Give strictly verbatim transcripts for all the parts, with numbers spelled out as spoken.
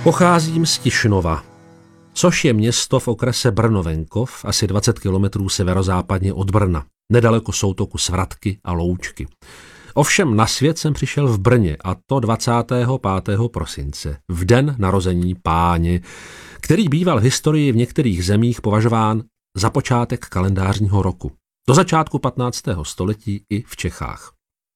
Pocházím z Tišnova, což je město v okrese Brno-Venkov, asi dvacet kilometrů severozápadně od Brna, nedaleko soutoku Svratky a Loučky. Ovšem na svět jsem přišel v Brně, a to dvacátého pátého prosince, v den narození Páně, který býval v historii v některých zemích považován za počátek kalendářního roku. Do začátku patnáctého století i v Čechách.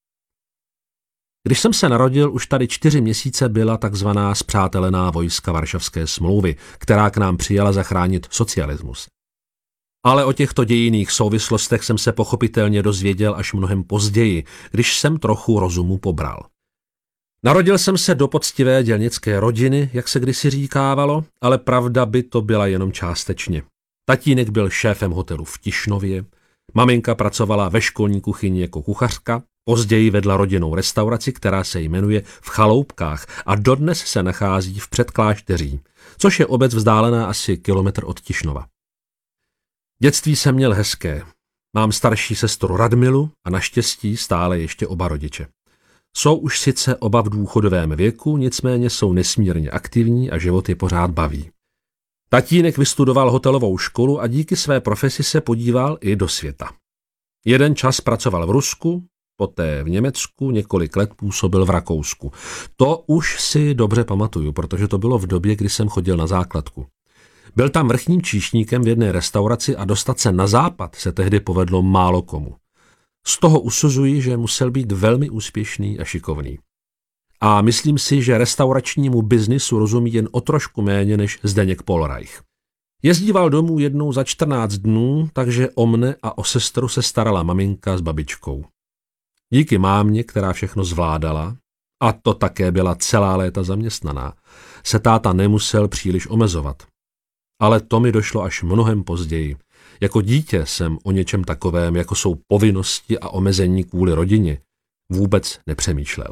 Když jsem se narodil, už tady čtyři měsíce byla takzvaná spřátelená vojska Varšavské smlouvy, která k nám přijela zachránit socialismus. Ale o těchto dějinných souvislostech jsem se pochopitelně dozvěděl až mnohem později, když jsem trochu rozumu pobral. Narodil jsem se do poctivé dělnické rodiny, jak se kdysi říkávalo, ale pravda by to byla jenom částečně. Tatínek byl šéfem hotelu v Tišnově, maminka pracovala ve školní kuchyni jako kuchařka, později vedla rodinnou restauraci, která se jmenuje V Chaloupkách a dodnes se nachází v Předklášteří, což je obec vzdálená asi kilometr od Tišnova. Dětství jsem měl hezké. Mám starší sestru Radmilu a naštěstí stále ještě oba rodiče. Jsou už sice oba v důchodovém věku, nicméně jsou nesmírně aktivní a život je pořád baví. Tatínek vystudoval hotelovou školu a díky své profesi se podíval i do světa. Jeden čas pracoval v Rusku, poté v Německu, několik let působil v Rakousku. To už si dobře pamatuju, protože to bylo v době, kdy jsem chodil na základku. Byl tam vrchním číšníkem v jedné restauraci a dostat se na západ se tehdy povedlo málo komu. Z toho usuzuji, že musel být velmi úspěšný a šikovný. A myslím si, že restauračnímu biznisu rozumí jen o trošku méně než Zdeněk Polreich. Jezdíval domů jednou za čtrnáct dnů, takže o mne a o sestru se starala maminka s babičkou. Díky mámě, která všechno zvládala, a to také byla celá léta zaměstnaná, se táta nemusel příliš omezovat. Ale to mi došlo až mnohem později. Jako dítě jsem o něčem takovém, jako jsou povinnosti a omezení kvůli rodině, vůbec nepřemýšlel.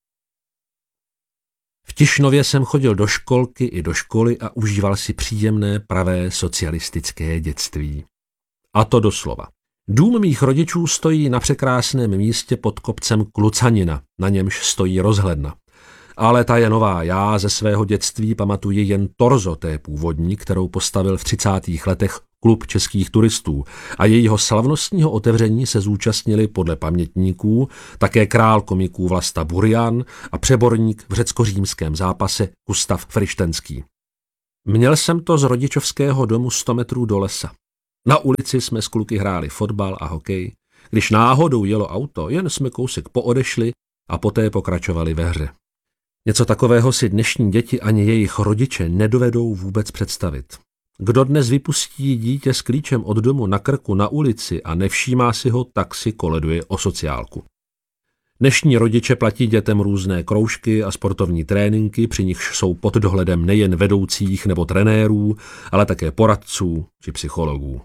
V Tišnově jsem chodil do školky i do školy a užíval si příjemné pravé socialistické dětství. A to doslova. Dům mých rodičů stojí na překrásném místě pod kopcem Klucanina, na němž stojí rozhledna. Ale ta je nová, já ze svého dětství pamatuji jen torzo té původní, kterou postavil v třicátých letech Klub českých turistů a jejího slavnostního otevření se zúčastnili podle pamětníků také král komiků Vlasta Burian a přeborník v řecko-římském zápase Gustav Frištenský. Měl jsem to z rodičovského domu sto metrů do lesa. Na ulici jsme s kluky hráli fotbal a hokej. Když náhodou jelo auto, jen jsme kousek poodešli a poté pokračovali ve hře. Něco takového si dnešní děti ani jejich rodiče nedovedou vůbec představit. Kdo dnes vypustí dítě s klíčem od domu na krku na ulici a nevšímá si ho, tak si koleduje o sociálku. Dnešní rodiče platí dětem různé kroužky a sportovní tréninky, při nichž jsou pod dohledem nejen vedoucích nebo trenérů, ale také poradců či psychologů.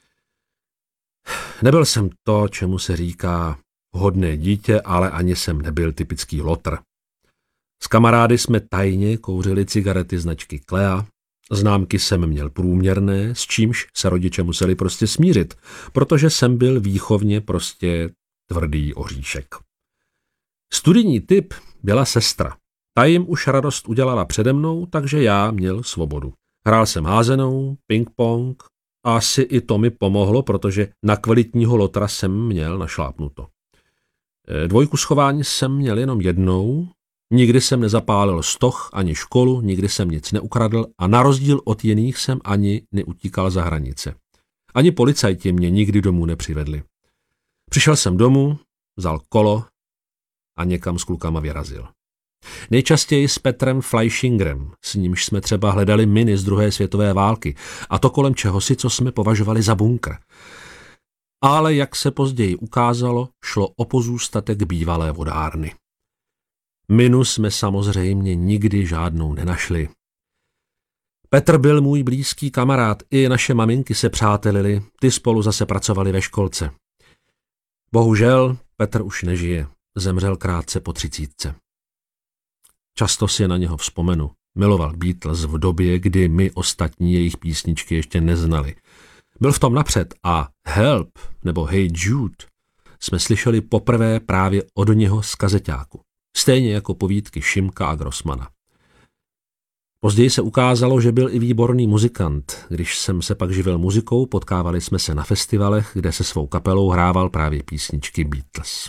Nebyl jsem to, čemu se říká hodné dítě, ale ani jsem nebyl typický lotr. S kamarády jsme tajně kouřili cigarety značky Klea, známky jsem měl průměrné, s čímž se rodiče museli prostě smířit, protože jsem byl výchovně prostě tvrdý oříšek. Studijní typ byla sestra. Ta jim už radost udělala přede mnou, takže já měl svobodu. Hrál jsem házenou, ping-pong a asi i to mi pomohlo, protože na kvalitního lotra jsem měl našlápnuto. Dvojku schování jsem měl jenom jednou, nikdy jsem nezapálil stoch ani školu, nikdy jsem nic neukradl a na rozdíl od jiných jsem ani neutíkal za hranice. Ani policajti mě nikdy domů nepřivedli. Přišel jsem domů, vzal kolo a někam s klukama vyrazil. Nejčastěji s Petrem Fleischingerem, s nímž jsme třeba hledali miny z druhé světové války, a to kolem čehosi, co jsme považovali za bunkr. Ale jak se později ukázalo, šlo o pozůstatek bývalé vodárny. Minu jsme samozřejmě nikdy žádnou nenašli. Petr byl můj blízký kamarád, i naše maminky se přátelili, ty spolu zase pracovali ve školce. Bohužel Petr už nežije, zemřel krátce po třicítce. Často si na něho vzpomenu. Miloval Beatles v době, kdy my ostatní jejich písničky ještě neznali. Byl v tom napřed a Help nebo Hey Jude jsme slyšeli poprvé právě od něho z kazeťáku. Stejně jako povídky Šimka a Grossmana. Později se ukázalo, že byl i výborný muzikant. Když jsem se pak živil muzikou, potkávali jsme se na festivalech, kde se svou kapelou hrával právě písničky Beatles.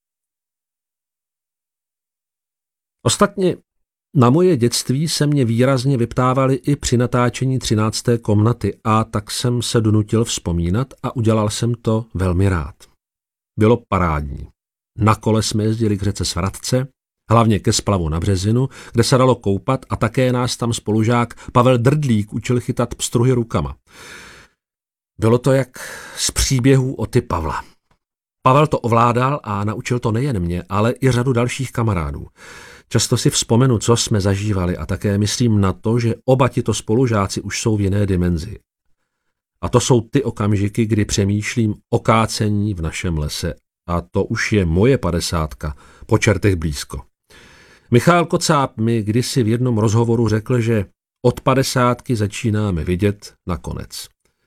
Ostatně na moje dětství se mě výrazně vyptávali i při natáčení třinácté komnaty a tak jsem se donutil vzpomínat a udělal jsem to velmi rád. Bylo parádní. Na kole jsme jezdili k řece Svratce, hlavně ke splavu na Březinu, kde se dalo koupat a také nás tam spolužák Pavel Drdlík učil chytat pstruhy rukama. Bylo to jak z příběhů Oty Pavla. Pavel to ovládal a naučil to nejen mě, ale i řadu dalších kamarádů. Často si vzpomenu, co jsme zažívali a také myslím na to, že oba tito spolužáci už jsou v jiné dimenzi. A to jsou ty okamžiky, kdy přemýšlím o kácení v našem lese. A to už je moje padesátka, po čertech blízko. Michal Kocáb mi kdysi v jednom rozhovoru řekl, že od padesátky začínáme vidět na konec.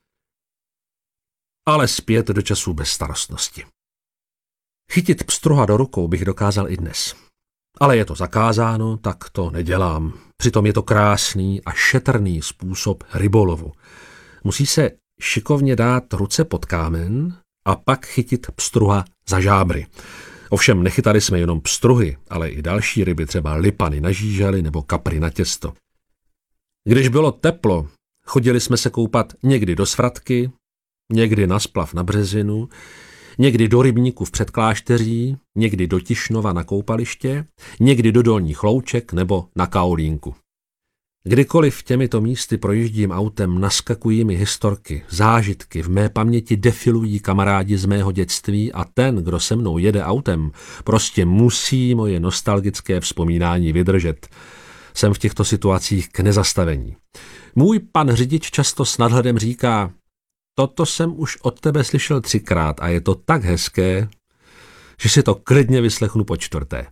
Ale zpět do časů bezstarostnosti. Chytit pstruha do rukou bych dokázal i dnes. Ale je to zakázáno, tak to nedělám. Přitom je to krásný a šetrný způsob rybolovu. Musí se šikovně dát ruce pod kámen a pak chytit pstruha za žábry. Ovšem nechytali jsme jenom pstruhy, ale i další ryby, třeba lipany na žížaly nebo kapry na těsto. Když bylo teplo, chodili jsme se koupat někdy do Svratky, někdy na splav na Březinu, někdy do rybníku v Předklášteří, někdy do Tišnova na koupaliště, někdy do Dolních Louček nebo na Kaolínku. Kdykoliv těmito místy projíždím autem, naskakují mi historky, zážitky, v mé paměti defilují kamarádi z mého dětství a ten, kdo se mnou jede autem, prostě musí moje nostalgické vzpomínání vydržet. Jsem v těchto situacích k nezastavení. Můj pan řidič často s nadhledem říká: toto jsem už od tebe slyšel třikrát a je to tak hezké, že si to klidně vyslechnu po čtvrté.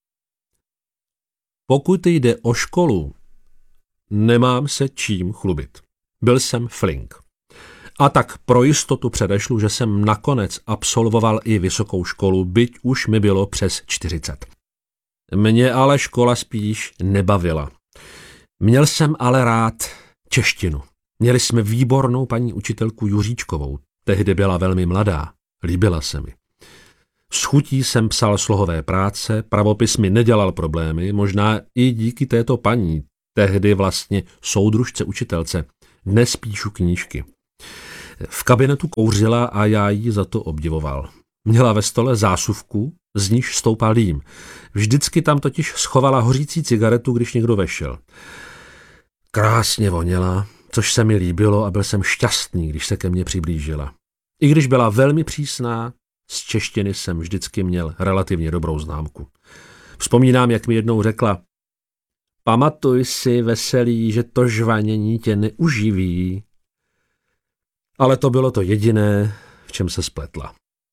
Pokud jde o školu, nemám se čím chlubit. Byl jsem flink. A tak pro jistotu předešlu, že jsem nakonec absolvoval i vysokou školu, byť už mi bylo přes čtyřicet. Mě ale škola spíš nebavila. Měl jsem ale rád češtinu. Měli jsme výbornou paní učitelku Juříčkovou. Tehdy byla velmi mladá. Líbila se mi. S chutí jsem psal slohové práce, pravopis mi nedělal problémy, možná i díky této paní, tehdy vlastně soudružce učitelce. Dnes píšu knížky. V kabinetu kouřila a já ji za to obdivoval. Měla ve stole zásuvku, z níž stoupal dým. Vždycky tam totiž schovala hořící cigaretu, když někdo vešel. Krásně voněla, což se mi líbilo a byl jsem šťastný, když se ke mně přiblížila. I když byla velmi přísná, z češtiny jsem vždycky měl relativně dobrou známku. Vzpomínám, jak mi jednou řekla: pamatuj si, veselý, že to žvanění tě neuživí. Ale to bylo to jediné, v čem se spletla.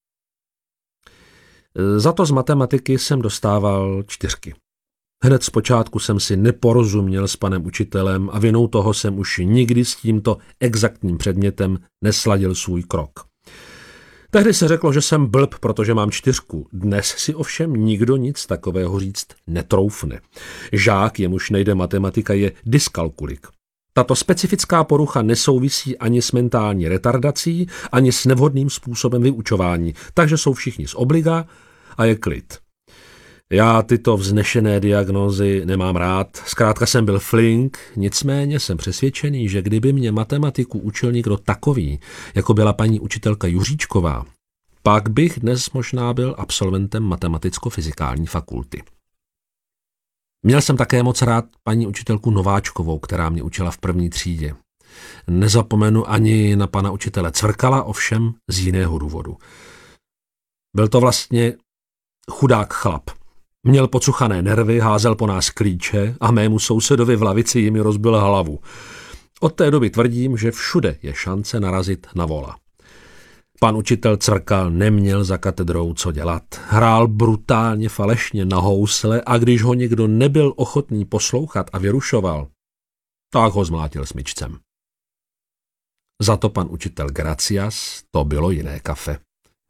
Za to z matematiky jsem dostával čtyřky. Hned zpočátku jsem si neporozuměl s panem učitelem a vinou toho jsem už nikdy s tímto exaktním předmětem nesladil svůj krok. Tehdy se řeklo, že jsem blb, protože mám čtyřku. Dnes si ovšem nikdo nic takového říct netroufne. Žák, jemuž nejde matematika, je dyskalkulik. Tato specifická porucha nesouvisí ani s mentální retardací, ani s nevhodným způsobem vyučování, takže jsou všichni z obliga a je klid. Já tyto vznešené diagnózy nemám rád, zkrátka jsem byl flink, nicméně jsem přesvědčený, že kdyby mě matematiku učil někdo takový, jako byla paní učitelka Juříčková, pak bych dnes možná byl absolventem matematicko-fyzikální fakulty. Měl jsem také moc rád paní učitelku Nováčkovou, která mě učila v první třídě. Nezapomenu ani na pana učitele Cvrkala, ovšem z jiného důvodu. Byl to vlastně chudák chlap. Měl pocuchané nervy, házel po nás klíče a mému sousedovi v lavici jimi rozbil hlavu. Od té doby tvrdím, že všude je šance narazit na vola. Pan učitel Cvrkal neměl za katedrou co dělat. Hrál brutálně falešně na housle a když ho někdo nebyl ochotný poslouchat a vyrušoval, tak ho zmlátil smyčcem. Za to pan učitel Gracias, to bylo jiné kafe.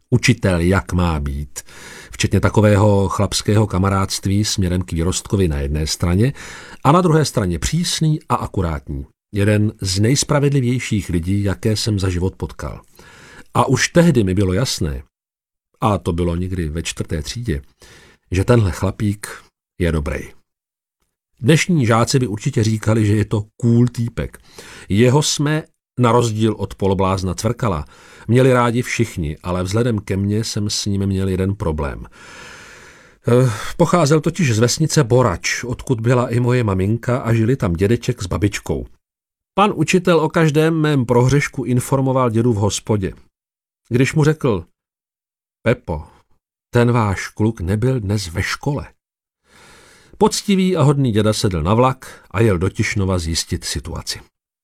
Učitel, jak má být, včetně takového chlapského kamarádství směrem k výrostkovi na jedné straně a na druhé straně přísný a akurátní. Jeden z nejspravedlivějších lidí, jaké jsem za život potkal. A už tehdy mi bylo jasné, a to bylo někdy ve čtvrté třídě, že tenhle chlapík je dobrý. Dnešní žáci by určitě říkali, že je to cool týpek. Jeho jsme, na rozdíl od poloblázna Cvrkala, měli rádi všichni, ale vzhledem ke mně jsem s ním měl jeden problém. Pocházel totiž z vesnice Borač, odkud byla i moje maminka a žili tam dědeček s babičkou. Pan učitel o každém mém prohřešku informoval dědu v hospodě. Když mu řekl: Pepo, ten váš kluk nebyl dnes ve škole. Poctivý a hodný děda sedl na vlak a jel do Tišnova zjistit situaci.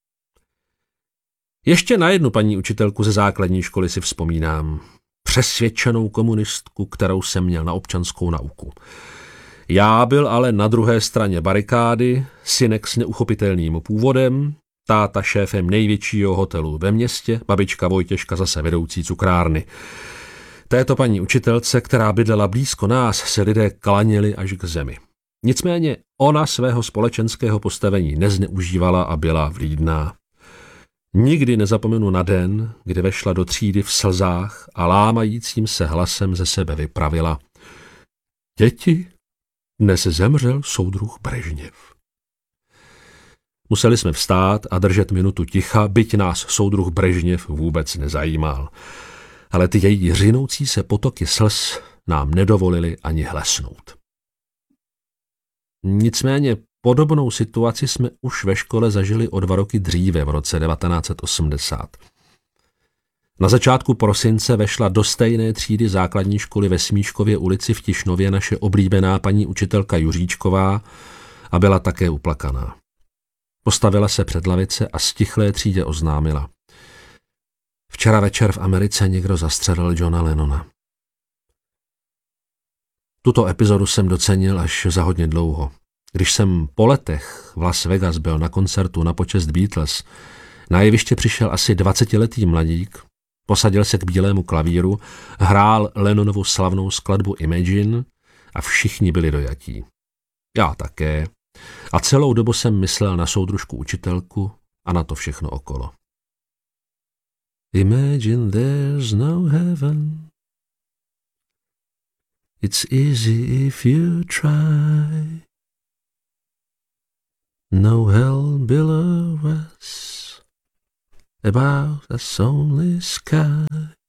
Ještě na jednu paní učitelku ze základní školy si vzpomínám. Přesvědčenou komunistku, kterou jsem měl na občanskou nauku. Já byl ale na druhé straně barikády, synek s neuchopitelným původem, táta šéfem největšího hotelu ve městě, babička Vojtěžka zase vedoucí cukrárny. Této paní učitelce, která bydlela blízko nás, se lidé klaněli až k zemi. Nicméně ona svého společenského postavení nezneužívala a byla vlídná. Nikdy nezapomenu na den, kdy vešla do třídy v slzách a lámajícím se hlasem ze sebe vypravila: Děti, dnes zemřel soudruh Brežněv. Museli jsme vstát a držet minutu ticha, byť nás soudruh Brežněv vůbec nezajímal. Ale ty její řinoucí se potoky slz nám nedovolili ani hlesnout. Nicméně podobnou situaci jsme už ve škole zažili o dva roky dříve, v roce devatenáct set osmdesát. Na začátku prosince vešla do stejné třídy základní školy ve Smíškově ulici v Tišnově naše oblíbená paní učitelka Juříčková a byla také uplakaná. Postavila se před lavice a stichlé třídě oznámila: Včera večer v Americe někdo zastřelil Johna Lennona. Tuto epizodu jsem docenil až za hodně dlouho. Když jsem po letech v Las Vegas byl na koncertu na počest Beatles, na jeviště přišel asi dvacetiletý mladík, posadil se k bílému klavíru, hrál Lennonovu slavnou skladbu Imagine a všichni byli dojatí. Já také. A celou dobu jsem myslel na soudružku učitelku a na to všechno okolo. Imagine there's no heaven. It's easy if you try. No hell below us, above us only sky.